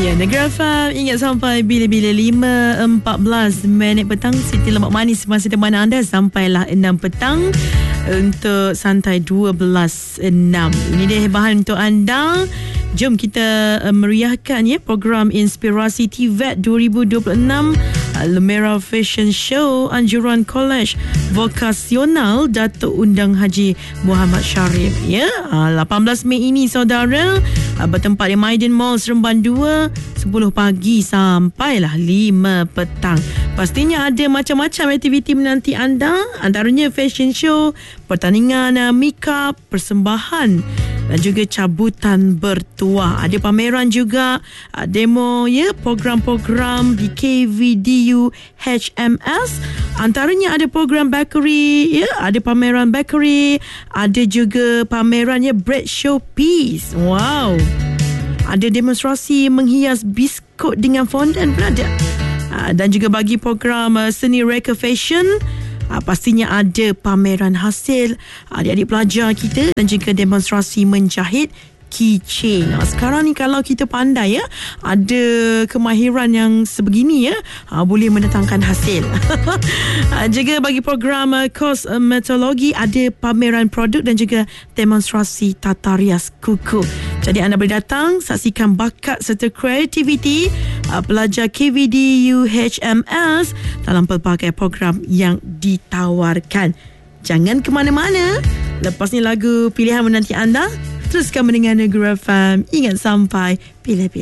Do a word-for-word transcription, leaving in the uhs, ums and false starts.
Ya, Negeri F M, ingat sampai bila-bila lima empat belas minit petang. Siti Lemak Manis masih temani anda sampailah enam petang untuk Santai dua belas enam. Ini dia bahan untuk anda. Jom kita uh, meriahkan ya program Inspirasi T V E T dua ribu dua puluh enam, uh, Lemera Fashion Show Anjuran College Vokasional Datuk Undang Haji Muhammad Sharif ya. Uh, lapan belas Mei ini saudara, uh, bertempat di Maiden Mall Seremban dua, sepuluh pagi sampailah lima petang. Pastinya ada macam-macam aktiviti menanti anda, antaranya fashion show, pertandingan uh, make-up, persembahan dan juga cabutan bertuah. Ada pameran juga, uh, demo ya, program-program di K V D U H M S. Antaranya ada program bakery ya, ada pameran bakery, ada juga pameran ya bread showpiece. Wow. Ada demonstrasi menghias biskut dengan fondant pun ada. Uh, dan juga bagi program uh, seni reka fashion, Uh, pastinya ada pameran hasil adik-adik pelajar kita dan juga demonstrasi menjahit keychain. Nah, sekarang ni kalau kita pandai ya, ada kemahiran yang sebegini ya, uh, boleh mendatangkan hasil. uh, juga bagi program uh, kosmetologi, ada pameran produk dan juga demonstrasi tata rias kuku. Jadi anda boleh datang saksikan bakat serta kreativiti uh, pelajar K V D U H M S dalam pelbagai program yang ditawarkan. Jangan ke mana-mana. Lepas ni lagu pilihan menanti anda. Teruskan mendengar Negeri F M. Ingat sampai bila-bila.